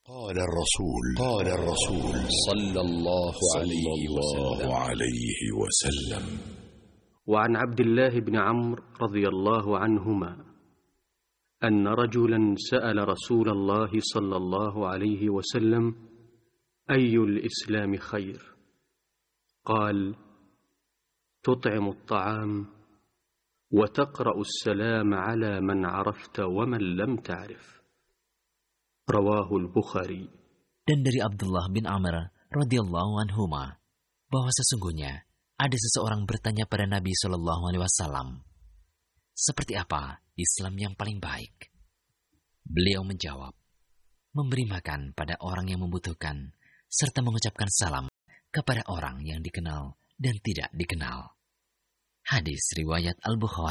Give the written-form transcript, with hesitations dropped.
قال الرسول صلى الله عليه وسلم. وعن عبد الله بن عمرو رضي الله عنهما أن رجلا سأل رسول الله صلى الله عليه وسلم: أي الإسلام خير؟ قال: تطعم الطعام وتقرأ السلام على من عرفت ومن لم تعرف. رواه البخاري. Dan dari Abdullah bin Amr radhiyallahu anhuma bahwa sesungguhnya ada seseorang bertanya pada Nabi Shallallahu Alaihi Wasallam, seperti apa Islam yang paling baik? Beliau menjawab, memberi makan pada orang yang membutuhkan, serta mengucapkan salam kepada orang yang dikenal dan tidak dikenal. Hadis riwayat Al-Bukhari.